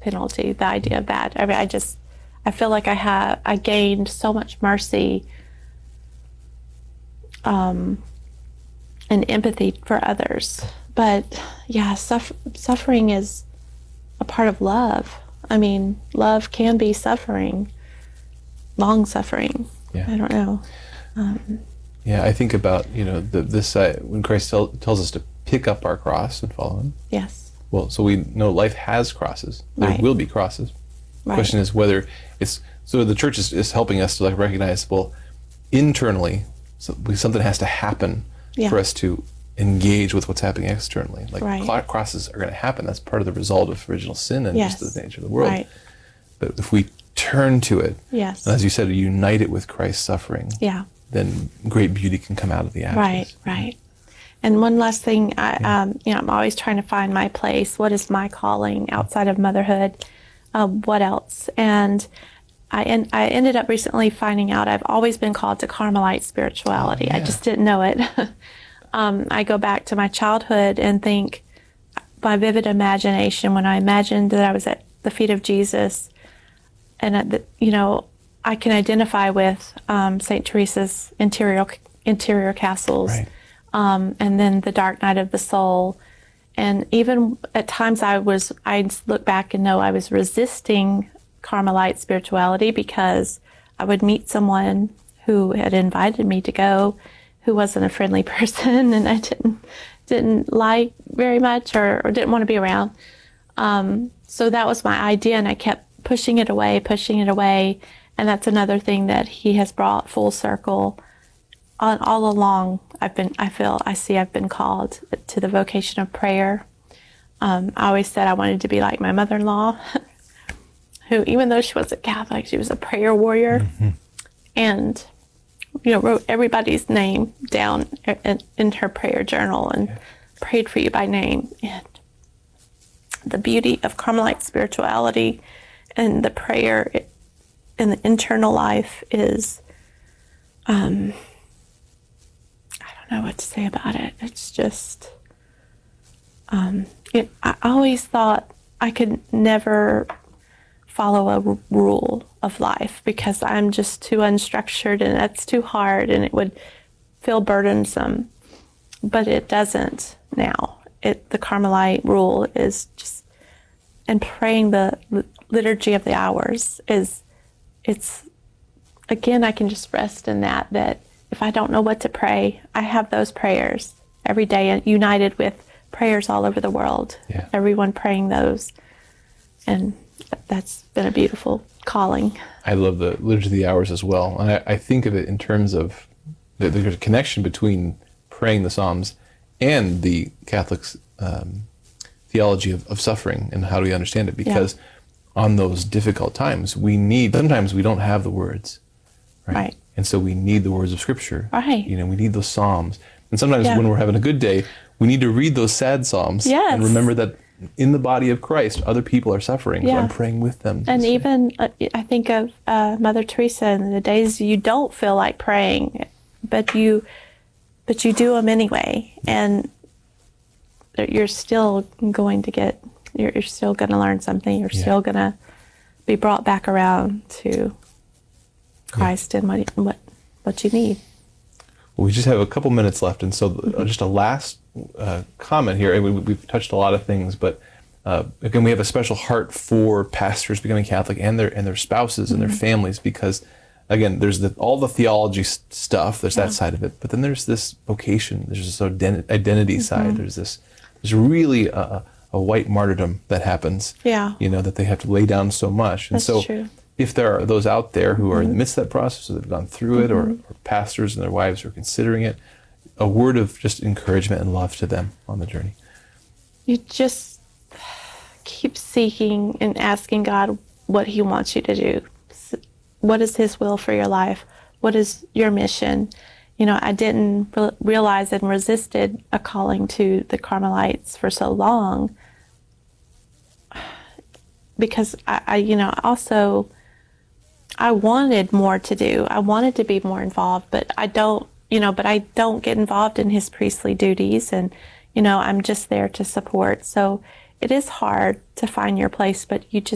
penalty, the idea of that. I mean, I feel like I gained so much mercy and empathy for others. But yeah, suffering is a part of love. I mean, love can be suffering, long suffering. Yeah. I don't know. Yeah, I think about, this when Christ tells us to pick up our cross and follow him. Yes. Well, so we know life has crosses. There Right. will be crosses. The Right. question is whether it's, so the church is helping us to like recognize, well, internally, something has to happen Yeah. for us to engage with what's happening externally. Like Right. crosses are going to happen. That's part of the result of original sin and Yes. just the nature of the world. Right. But if we turn to it, Yes. and as you said, unite it with Christ's suffering, Yeah. then great beauty can come out of the ashes. Right. Right. And one last thing, I'm always trying to find my place. What is my calling outside of motherhood? What else? And I ended up recently finding out I've always been called to Carmelite spirituality. Oh, yeah. I just didn't know it. I go back to my childhood and think my vivid imagination when I imagined that I was at the feet of Jesus, and I can identify with St. Teresa's interior castles, Right. and then the dark night of the soul. And even at times I look back and know I was resisting Carmelite spirituality because I would meet someone who had invited me to go, who wasn't a friendly person, and I didn't like very much or didn't want to be around. So that was my idea, and I kept pushing it away. And that's another thing that he has brought full circle. All along, I've been called to the vocation of prayer. I always said I wanted to be like my mother-in-law, who, even though she wasn't Catholic, she was a prayer warrior, Mm-hmm. and wrote everybody's name down in her prayer journal and prayed for you by name. And the beauty of Carmelite spirituality and the prayer in the internal life is, I don't know what to say about it. It's just, I always thought I could never follow a rule of life because I'm just too unstructured and that's too hard and it would feel burdensome. But it doesn't now. The Carmelite rule is just, and praying the liturgy of the hours again, I can just rest in that if I don't know what to pray, I have those prayers every day, united with prayers all over the world. Yeah. Everyone praying those. And that's been a beautiful calling. I love the Liturgy of the Hours as well. And I think of it in terms of there's a connection between praying the Psalms and the Catholic's theology of suffering and how do we understand it. Because on those difficult times, sometimes we don't have the words. Right. And so we need the words of Scripture. Right. We need those Psalms. And sometimes when we're having a good day, we need to read those sad Psalms and remember that in the body of Christ, other people are suffering. So I'm praying with them. And even, I think of Mother Teresa and the days you don't feel like praying, but you do them anyway. And you're still going to you're still going to learn something. You're still going to be brought back around to Christ and what you need. Well, we just have a couple minutes left, and so just a last comment here. And we've touched a lot of things, but again, we have a special heart for pastors becoming Catholic and their spouses and their families, because again, there's all the theology stuff. There's that side of it, but then there's this vocation. There's this identity side. There's really a white martyrdom that happens. Yeah. That they have to lay down so much, and That's true. If there are those out there who are in the midst of that process, or they've gone through it, or pastors and their wives who are considering it, a word of just encouragement and love to them on the journey. You just keep seeking and asking God what He wants you to do. What is His will for your life? What is your mission? I didn't realize and resisted a calling to the Carmelites for so long because I wanted more to do. I wanted to be more involved, but I don't get involved in his priestly duties, and, I'm just there to support. So it is hard to find your place, but you just